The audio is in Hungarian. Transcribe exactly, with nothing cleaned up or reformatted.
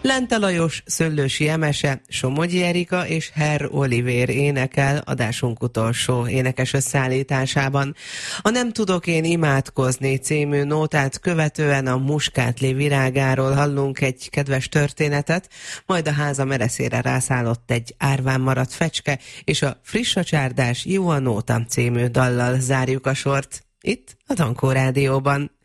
Lente Lajos, Szöllősi Emese, Somogyi Erika és Herr Olivér énekel adásunk utolsó énekes összeállításában. A Nem tudok én imádkozni című nótát követően a muskátli virágáról hallunk egy kedves történetet, majd a háza mereszére rászállott egy árván maradt fecske, és a Friss a csárdás, jó a nóta című dallal zárjuk a sort. Itt a Tankó Rádióban.